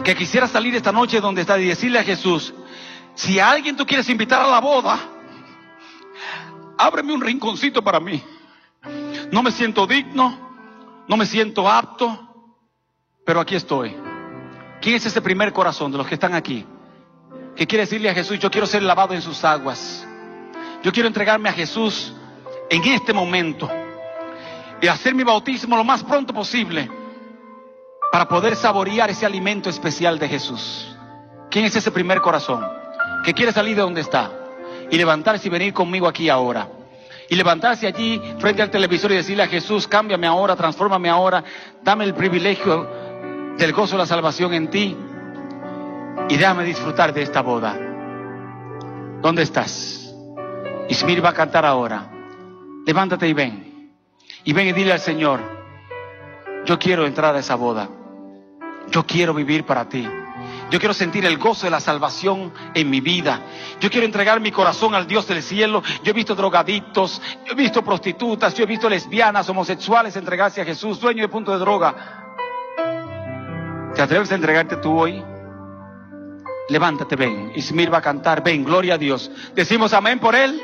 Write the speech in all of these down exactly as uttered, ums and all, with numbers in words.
que quisiera salir esta noche donde está y decirle a Jesús: si a alguien tú quieres invitar a la boda, ábreme un rinconcito para mí. No me siento digno, no me siento apto, pero aquí estoy. ¿Quién es ese primer corazón de los que están aquí que quiere decirle a Jesús: yo quiero ser lavado en sus aguas, yo quiero entregarme a Jesús en este momento y hacer mi bautismo lo más pronto posible para poder saborear ese alimento especial de Jesús? ¿Quién es ese primer corazón que quiere salir de donde está y levantarse y venir conmigo aquí ahora? Y levantarse allí frente al televisor y decirle a Jesús: cámbiame ahora, transfórmame ahora, dame el privilegio del gozo de la salvación en ti y déjame disfrutar de esta boda. ¿Dónde estás? Ismir va a cantar ahora. Levántate y ven. Y ven y dile al Señor: yo quiero entrar a esa boda. Yo quiero vivir para ti. Yo quiero sentir el gozo de la salvación en mi vida. Yo quiero entregar mi corazón al Dios del cielo. Yo he visto drogadictos, yo he visto prostitutas, yo he visto lesbianas, homosexuales entregarse a Jesús, dueño de punto de droga. ¿Te atreves a entregarte tú hoy? Levántate, ven. Ismir va a cantar, ven, gloria a Dios. Decimos amén por él.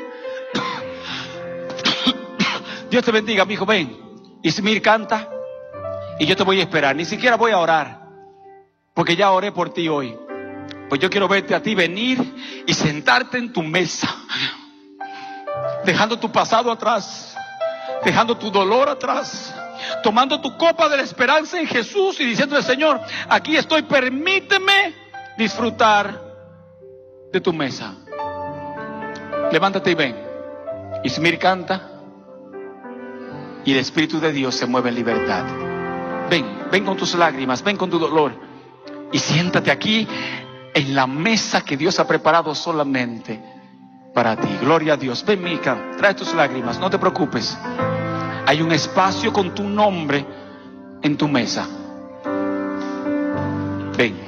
Dios te bendiga, mi hijo, ven. Ismir canta y yo te voy a esperar. Ni siquiera voy a orar, porque ya oré por ti hoy. Pues yo quiero verte a ti venir y sentarte en tu mesa, dejando tu pasado atrás, dejando tu dolor atrás, tomando tu copa de la esperanza en Jesús y diciéndole: Señor, aquí estoy, permíteme disfrutar de tu mesa. Levántate y ven. Ismir canta y el Espíritu de Dios se mueve en libertad. Ven, ven con tus lágrimas, ven con tu dolor y siéntate aquí en la mesa que Dios ha preparado solamente para ti. Gloria a Dios. Ven, Mica, trae tus lágrimas, no te preocupes. Hay un espacio con tu nombre en tu mesa. Ven.